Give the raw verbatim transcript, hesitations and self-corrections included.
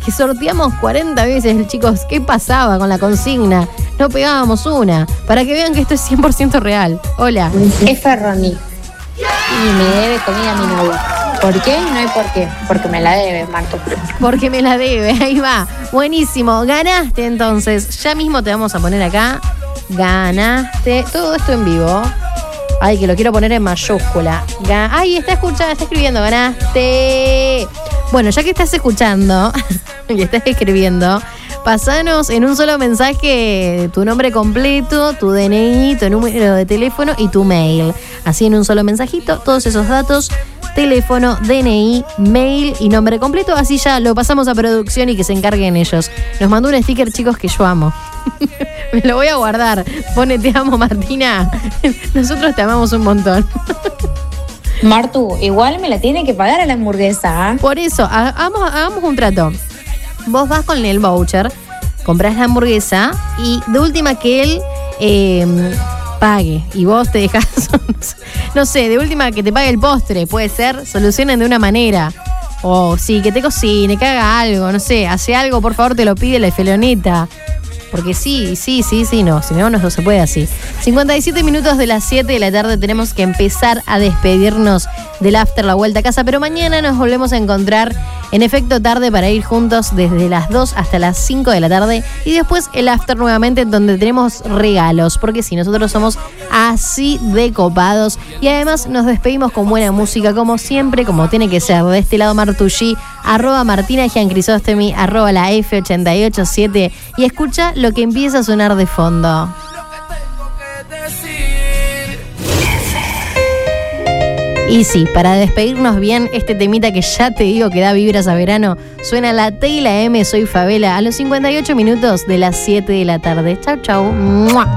que sorteamos cuarenta veces, chicos. ¿Qué pasaba con la consigna? No pegábamos una. Para que vean que esto es cien por ciento real. Hola. Es Ferroni. Y me debe comida a mi novio. ¿Por qué? No hay por qué. Porque me la debe, Marto. Porque me la debe, ahí va. Buenísimo, ganaste entonces. Ya mismo te vamos a poner acá. Ganaste. Todo esto en vivo. Ay, que lo quiero poner en mayúscula. Ga- Ay, está escuchando, está escribiendo. Ganaste. Bueno, ya que estás escuchando y estás escribiendo, pasanos en un solo mensaje tu nombre completo, tu D N I, tu número de teléfono y tu mail. Así en un solo mensajito, todos esos datos, teléfono, D N I, mail y nombre completo. Así ya lo pasamos a producción y que se encarguen ellos. Nos mandó un sticker, chicos, que yo amo. Me lo voy a guardar. Pone te amo, Martina. Nosotros te amamos un montón. Martu, igual me la tiene que pagar a la hamburguesa. ¿eh? Por eso, hagamos, hagamos un trato. Vos vas con el voucher, compras la hamburguesa y de última que él eh, pague. Y vos te dejas, no sé, de última que te pague el postre. Puede ser, solucionen de una manera. O sí, que te cocine, que haga algo, no sé, hace algo, por favor, te lo pide la feloneta. Porque sí, sí, sí, sí, no. Si no, no se puede así. cincuenta y siete minutos de las siete de la tarde tenemos que empezar a despedirnos del after, la vuelta a casa. Pero mañana nos volvemos a encontrar en efecto tarde para ir juntos desde las dos hasta las cinco de la tarde. Y después el after nuevamente donde tenemos regalos. Porque sí, nosotros somos así de copados. Y además nos despedimos con buena música como siempre, como tiene que ser. De este lado Martucci, arroba Martina Giancrisóstomi, arroba la F ochenta y ocho siete. Y escucha lo que empieza a sonar de fondo. Y sí, para despedirnos bien, este temita que ya te digo que da vibras a verano, suena la T y la M, soy Favela, a los cincuenta y ocho minutos de las siete de la tarde. Chau, chau. ¡Mua!